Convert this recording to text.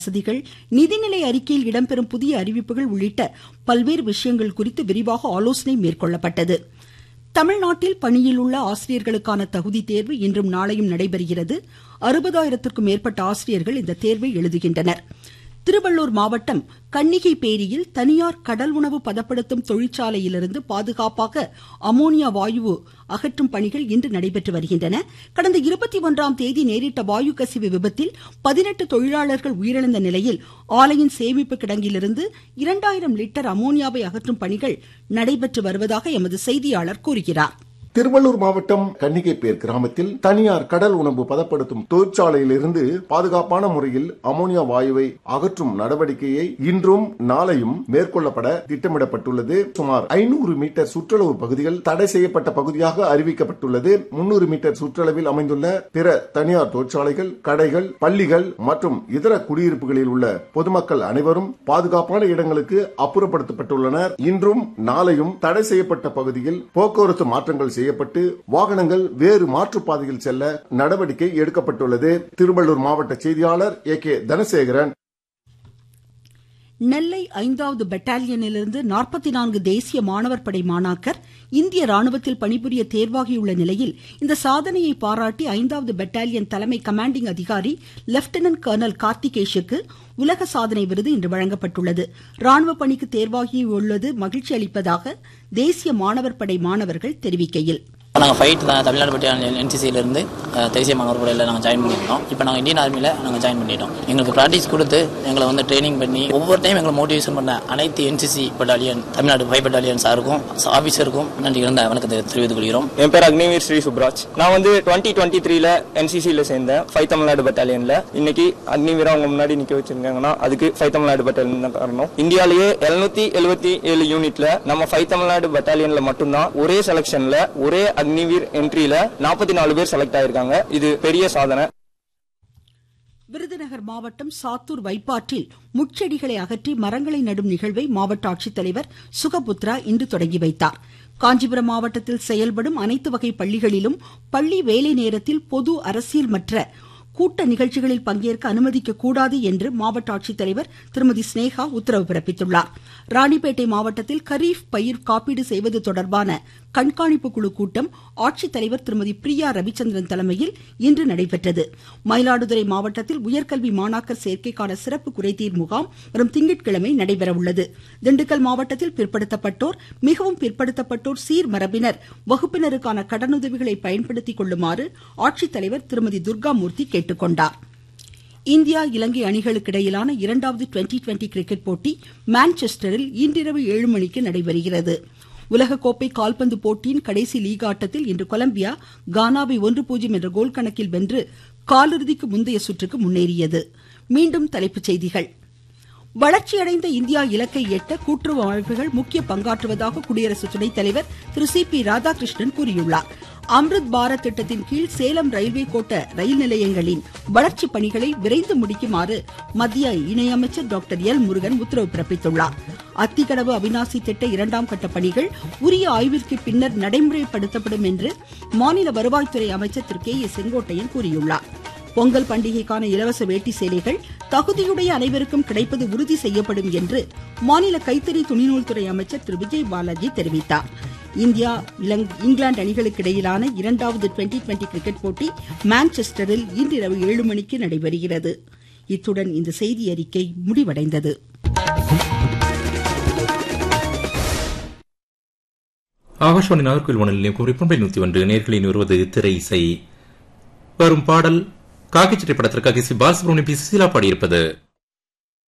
வசதிகள், நிதிநிலை அறிக்கையில் இடம்பெறும் புதிய அறிவிப்புகள் உள்ளிட்ட பல்வேறு விஷயங்கள் குறித்து விரிவாக ஆலோசனை மேற்கொள்ளப்பட்டது. தமிழ்நாட்டில் பணியில் உள்ள ஆசிரியர்களுக்கான தகுதி தேர்வு இன்றும் நாளையும் நடைபெறுகிறது. 60,000க்கும் மேற்பட்ட ஆசிரியர்கள் இந்த தேர்வை எழுதுகின்றனர். திருவள்ளூர் மாவட்டம் கன்னிகைப்பேரியில் தனியார் கடல் உணவு பதப்படுத்தும் தொழிற்சாலையிலிருந்து பாதுகாப்பாக அமோனியா வாயு அகற்றும் பணிகள் இன்று நடைபெற்று வருகின்றன. கடந்த 21ஆம் தேதி நேரிட்ட வாயு கசிவு விபத்தில் 18 தொழிலாளர்கள் உயிரிழந்த நிலையில் ஆலையின் சேமிப்பு கிடங்கிலிருந்து 2000 லிட்டர் அமோனியாவை அகற்றும் பணிகள் நடைபெற்று வருவதாக எமது செய்தியாளர் கூறுகிறார். திருவள்ளூர் மாவட்டம் கன்னிகைப்பேர் கிராமத்தில் தனியார் கடல் உணவு பதப்படுத்தும் தொழிற்சாலையிலிருந்து பாதுகாப்பான முறையில் அமோனியா வாயுவை அகற்றும் நடவடிக்கையை இன்றும் நாளையும் மேற்கொள்ளப்பட திட்டமிடப்பட்டுள்ளது. சுமார் 500 மீட்டர் சுற்றளவு பகுதிகள் தடை செய்யப்பட்ட பகுதியாக அறிவிக்கப்பட்டுள்ளது. 300 மீட்டர் சுற்றளவில் அமைந்துள்ள பிற தனியார் தொழிற்சாலைகள், கடைகள், பள்ளிகள் மற்றும் இதர குடியிருப்புகளில் உள்ள பொதுமக்கள் அனைவரும் பாதுகாப்பான இடங்களுக்கு அப்புறப்படுத்தப்பட்டுள்ளனர். இன்றும் நாளையும் தடை செய்யப்பட்ட பகுதியில் போக்குவரத்து மாற்றங்கள் செய்யப்பட்டு வாகனங்கள் வேறு மாற்றுப்பாதையில் செல்ல நடவடிக்கை எடுக்கப்பட்டுள்ளது. திருவள்ளூர் மாவட்ட செய்தியாளர் ஏ.கே. தனசேகரன். நெல்லை 5வது பெட்டாலியனிலிருந்து 44 தேசிய மாணவர் படை மாணாக்கர் இந்திய ராணுவத்தில் பணிபுரிய தேர்வாகியுள்ள நிலையில் இந்த சாதனையை பாராட்டி 5வது பெட்டாலியன் தலைமை கமாண்டிங் அதிகாரி லெப்டினன்ட் கர்னல் கார்த்திகேஷுக்கு உலக சாதனை விருது இன்று வழங்கப்பட்டுள்ளது. ராணுவ பணிக்கு தேர்வாகியுள்ளது மகிழ்ச்சி அளிப்பதாக தேசிய மாணவர் படை மாணவர்கள் தெரிவிக்கையில், நாங்கள் ஃபைட் தான் தமிழ்நாடு பட்டியல் என்சிசியிலிருந்து தேசிய மாணவர் படையில் நாங்கள் ஜாயின் பண்ணியிருந்தோம். இப்போ நாங்கள் இந்தியன் ஆர்மியில் நாங்கள் ஜாயின் பண்ணிட்டோம். எங்களுக்கு ப்ராக்டிஸ் கொடுத்து எங்களை வந்து ட்ரைனிங் பண்ணி ஒவ்வொரு டைம் எங்களை மோட்டிவேஷன் பண்ண அனைத்து என்சிசி பட்டாலியன், தமிழ்நாடு 5 பட்டாலியன் சாருக்கும் ஆஃபீஸருக்கும் நன்றி இருந்த வணக்கத்தை தெரிவித்துக் கொள்கிறோம். என் பேர் அக்னிவீர் ஸ்ரீ சுப்ராஜ். நான் வந்து 2023 என்சிசியில் சேர்ந்தேன் 5 தமிழ்நாடு பட்டாலியனில். இன்னைக்கு அக்னிவீரா அவங்க முன்னாடி நிற்க வச்சிருக்காங்கன்னா அதுக்கு 5 தமிழ்நாடு பட்டாலியன் தான் காரணம். இந்தியாவிலேயே 777 யூனிட்ல நம்ம 5 தமிழ்நாடு பட்டாலியன்ல மட்டும்தான் ஒரே செலக்ஷன்ல ஒரே அக்னிவீர் என்ட்ரில 44 பேர் செலக்ட் ஆயிருக்காங்க. இது பெரிய சாதனை. விருதுநகர் மாவட்டம் சாத்தூர் வைப்பாற்றில் முட்செடிகளை அகற்றி மரங்களை நடும் நிகழ்வை மாவட்ட ஆட்சித்தலைவர் சுகபுத்ரா இன்று தொடங்கி வைத்தார். காஞ்சிபுரம் மாவட்டத்தில் செயல்படும் அனைத்து வகை பள்ளிகளிலும் பள்ளி வேலை நேரத்தில் பொது, அரசியல் மற்ற கூட்ட நிகழ்ச்சிகளில் பங்கேற்க அனுமதிக்க கூடாது என்று மாவட்ட ஆட்சித்தலைவர் திருமதி ஸ்னேகா உத்தரவு பிறப்பித்துள்ளார். ராணிப்பேட்டை மாவட்டத்தில் கரீப் பயிர் காப்பீடு செய்வது தொடர்பான கண்காணிப்பு குழு கூட்டம் ஆட்சித்தலைவர் திருமதி பிரியா ரவிச்சந்திரன் தலைமையில் இன்று நடைபெற்றது. மயிலாடுதுறை மாவட்டத்தில் உயர்கல்வி மாணாக்கர் சேர்க்கைக்கான சிறப்பு குறைதீர் முகாம் வரும் திங்கட்கிழமை நடைபெற உள்ளது. திண்டுக்கல் மாவட்டத்தில் பிற்படுத்தப்பட்டோர், மிகவும் பிற்படுத்தப்பட்டோர், சீர்மரபினர் வகுப்பினருக்கான கடனுதவிகளை பயன்படுத்திக் கொள்ளுமாறு ஆட்சித்தலைவர் திருமதி துர்காமூர்த்தி கேட்டுக்கொண்டார். இந்தியா இலங்கை அணிகளுக்கிடையிலான 2வது டுவெண்டி கிரிக்கெட் போட்டி மான்செஸ்டரில் இன்றிரவு 7 மணிக்கு நடைபெறுகிறது. உலகக்கோப்பை கால்பந்து போட்டியின் கடைசி லீக் ஆட்டத்தில் இன்று கொலம்பியா கானாவை 1-0 என்ற கோல் கணக்கில் வென்று காலிறுதிக்கு முந்தைய சுற்றுக்கு முன்னேறியது. மீண்டும் தலைப்புச் செய்திகள். வளர்ச்சியடைந்த இந்தியா இலக்கை எட்ட கூட்டுறவு அமைப்புகள் முக்கிய பங்காற்றுவதாக குடியரசு துணைத் தலைவர் திரு சி.பி. ராதாகிருஷ்ணன் கூறியுள்ளார். அம்ருத் பாரத் திட்டத்தின் கீழ் சேலம் ரயில்வே கோட்ட ரயில் நிலையங்களின் வளர்ச்சி பணிகளை விரைந்து முடிக்குமாறு மத்திய இணையமைச்சர் டாக்டர் எல். முருகன் உத்தரவு பிறப்பித்துள்ளார். அத்திக்கடவு அவிநாசி திட்ட 2ஆம் கட்ட பணிகள் உரிய ஆய்விற்கு பின்னர் நடைமுறைப்படுத்தப்படும் என்று மாநில வருவாய்த்துறை அமைச்சர் திரு கே. ஏ. செங்கோட்டையன் கூறியுள்ளார். பொங்கல் பண்டிகைக்கான இலவச வேட்டி சேலைகள் தகுதியுடைய அனைவருக்கும் கிடைப்பது உறுதி செய்யப்படும் என்று மாநில கைத்தறி துணிநூல் துறை அமைச்சர் திரு விஜய் பாலாஜி தெரிவித்தார். இந்தியா இங்கிலாந்து அணிகளுக்கு இடையிலான 2வது டுவெண்டி கிரிக்கெட் போட்டி மான்செஸ்டரில் இன்றிரவு 7 மணிக்கு நடைபெறுகிறது. இத்துடன் இந்த செய்தி அறிக்கை முடிவடைந்தது. ஆகாஷவாணி நாகர்கோவில் வானொலி நிலையம் 101 நேர்களின் வருவது திரை இசை. வரும் பாடல் காக்கிச்சட்டை படத்திற்காக சி. பாலசுப்ரமணியம் பி. சுசீலா பாடியிருப்பது.